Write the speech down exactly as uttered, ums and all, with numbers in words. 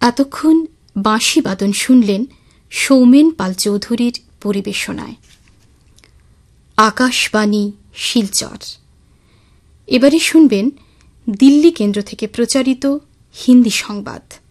এতক্ষণ বাঁশি বাদন শুনলেন সৌমেন পাল চৌধুরীর পরিবেশনায়। আকাশবাণী শিলচর। এবারে শুনবেন দিল্লি কেন্দ্র থেকে প্রচারিত হিন্দি সংবাদ।